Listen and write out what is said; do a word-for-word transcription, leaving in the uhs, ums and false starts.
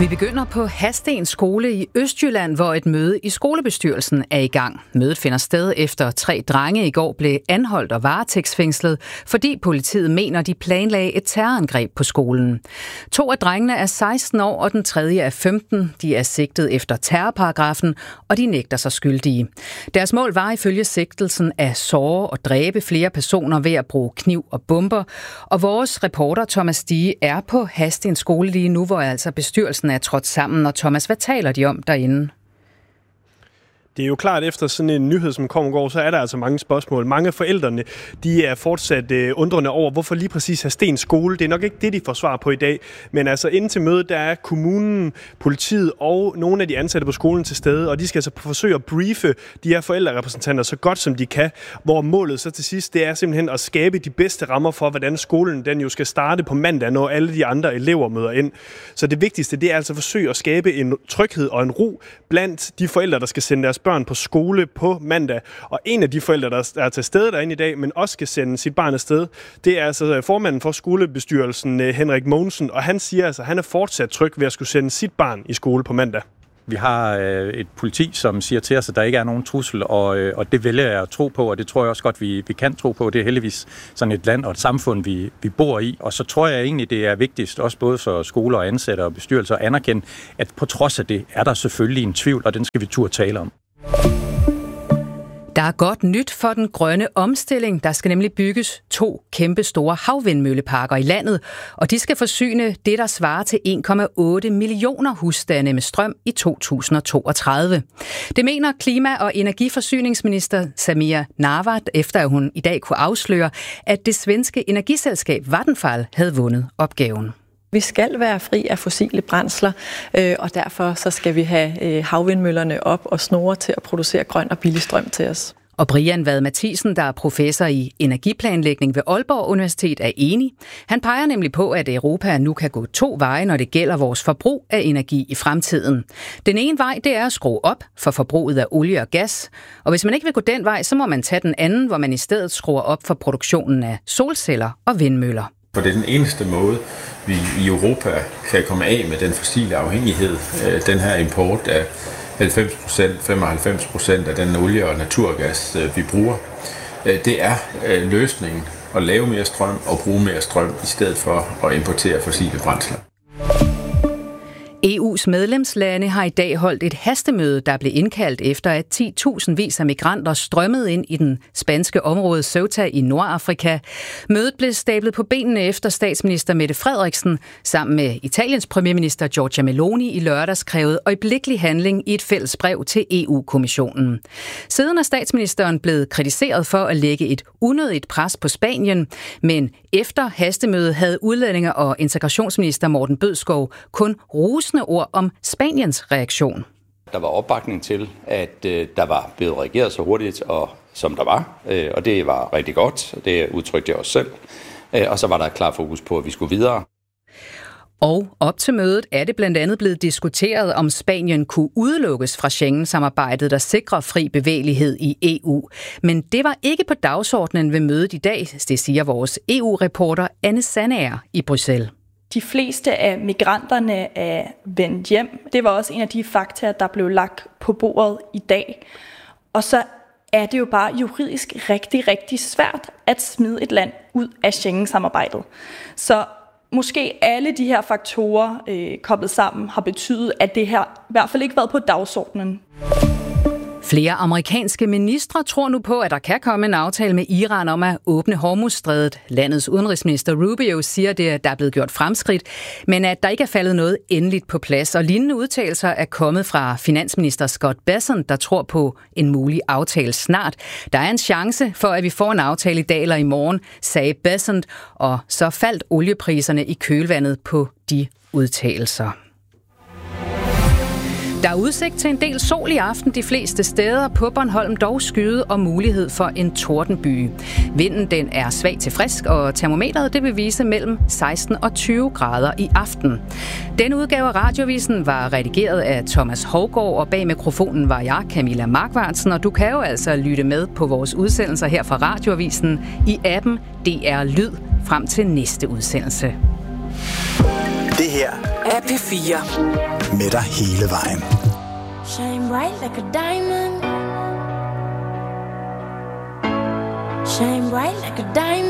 Vi begynder på Hadsten skole i Østjylland, hvor et møde i skolebestyrelsen er i gang. Mødet finder sted efter tre drenge i går blev anholdt og varetægtsfængslet, fordi politiet mener, de planlagde et terrorangreb på skolen. To af drengene er seksten år, og den tredje er femten. De er sigtet efter terrorparagrafen, og de nægter sig skyldige. Deres mål var ifølge sigtelsen at såre og dræbe flere personer ved at bruge kniv og bomber. Og vores reporter Thomas Stige er på Hadsten skole lige nu, hvor altså bestyrelsen er trådt sammen. Og Thomas, hvad taler de om derinde? Det er jo klart, efter sådan en nyhed, som kom i går, så er der altså mange spørgsmål. Mange af forældrene, de er fortsat øh, undrende over, hvorfor lige præcis Hadsten skole. Det er nok ikke det, de får svar på i dag. Men altså inden til mødet, der er kommunen, politiet og nogle af de ansatte på skolen til stede. Og de skal altså forsøge at briefe de her forældrerepræsentanter så godt som de kan. Hvor målet så til sidst, det er simpelthen at skabe de bedste rammer for, hvordan skolen den jo skal starte på mandag, når alle de andre elever møder ind. Så det vigtigste, det er altså at forsøge at skabe en tryghed og en ro blandt de forældre, der skal sende deres børn på skole på mandag. Og en af de forældre, der er til stede derinde i dag, men også skal sende sit barn afsted, det er altså formanden for skolebestyrelsen, Henrik Mogensen, og han siger altså, at han er fortsat tryg ved at skulle sende sit barn i skole på mandag. Vi har øh, et politi, som siger til os, at der ikke er nogen trussel, og, øh, og det vælger jeg at tro på, og det tror jeg også godt, vi, vi kan tro på. Det er heldigvis sådan et land og et samfund, vi, vi bor i. Og så tror jeg egentlig, det er vigtigst, også både for skoler og ansatte og bestyrelser, at anerkende, at på trods af det, er der selvfølgelig en tvivl, og den skal vi turde tale om. Der er godt nyt for den grønne omstilling. Der skal nemlig bygges to kæmpe store havvindmølleparker i landet, og de skal forsyne det, der svarer til en komma otte millioner husstande med strøm i to tusind og toogtredive. Det mener klima- og energiforsyningsminister Samia Nawat, efter at hun i dag kunne afsløre, at det svenske energiselskab Vattenfall havde vundet opgaven. Vi skal være fri af fossile brændsler, øh, og derfor så skal vi have øh, havvindmøllerne op og snore til at producere grøn og billig strøm til os. Og Brian Vad Mathisen, der er professor i energiplanlægning ved Aalborg Universitet, er enig. Han peger nemlig på, at Europa nu kan gå to veje, når det gælder vores forbrug af energi i fremtiden. Den ene vej, det er at skrue op for forbruget af olie og gas. Og hvis man ikke vil gå den vej, så må man tage den anden, hvor man i stedet skruer op for produktionen af solceller og vindmøller. For det er den eneste måde, vi i Europa kan komme af med den fossile afhængighed, den her import af halvfems procent, femoghalvfems procent af den olie og naturgas, vi bruger. Det er løsningen at lave mere strøm og bruge mere strøm, i stedet for at importere fossile brændsler. E U's medlemslande har i dag holdt et hastemøde, der blev indkaldt efter, at ti tusindvis af migranter strømmede ind i den spanske område Ceuta i Nordafrika. Mødet blev stablet på benene efter statsminister Mette Frederiksen sammen med Italiens premierminister Giorgia Meloni i lørdags krævede øjeblikkelig handling i et fælles brev til E U-kommissionen. Siden er statsministeren blevet kritiseret for at lægge et unødigt pres på Spanien, men efter hastemødet havde udlændinge- og integrationsminister Morten Bødskov kun rosende ord om Spaniens reaktion. Der var opbakning til, at øh, der var blevet reageret så hurtigt, og, som der var, øh, og det var rigtig godt. Det udtrykte jeg også selv. Øh, og så var der et klart fokus på, at vi skulle videre. Og op til mødet er det blandt andet blevet diskuteret, om Spanien kunne udelukkes fra Schengen-samarbejdet, der sikrer fri bevægelighed i E U. Men det var ikke på dagsordenen ved mødet i dag, det siger vores E U-reporter Anne Sandager i Bruxelles. De fleste af migranterne er vendt hjem. Det var også en af de fakta, der blev lagt på bordet i dag. Og så er det jo bare juridisk rigtig, rigtig svært at smide et land ud af Schengen-samarbejdet. Så måske alle de her faktorer øh, koblet sammen har betydet, at det her i hvert fald ikke været på dagsordenen. Flere amerikanske ministre tror nu på, at der kan komme en aftale med Iran om at åbne Hormuzstrædet. Landets udenrigsminister Rubio siger, at der er blevet gjort fremskridt, men at der ikke er faldet noget endeligt på plads. Og lignende udtalelser er kommet fra finansminister Scott Bessent, der tror på en mulig aftale snart. Der er en chance for, at vi får en aftale i dag eller i morgen, sagde Bessent, og så faldt oliepriserne i kølvandet på de udtalelser. Der er udsigt til en del sol i aften de fleste steder, på Bornholm dog skyde og mulighed for en tordenbyge. Vinden den er svag til frisk, og termometeret det vil vise mellem seksten og tyve grader i aften. Denne udgave af Radiovisen var redigeret af Thomas Hovgaard, og bag mikrofonen var jeg, Camilla Markvartsen, og du kan jo altså lytte med på vores udsendelser her fra Radioavisen i appen D R Lyd frem til næste udsendelse. Det her af P fire. Med dig hele vejen. Shine bright like a diamond. Shine bright like a diamond.